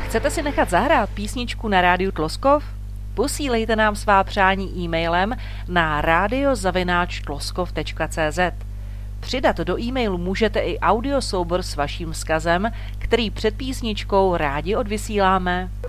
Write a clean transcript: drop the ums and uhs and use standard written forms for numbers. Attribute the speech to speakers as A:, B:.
A: Chcete si nechat zahrát písničku na rádiu Tloskov? Posílejte nám svá přání e-mailem na radio@tloskov.cz. Přidat do e-mailu můžete i audiosoubor s vaším vzkazem, který před písničkou rádi odvysíláme.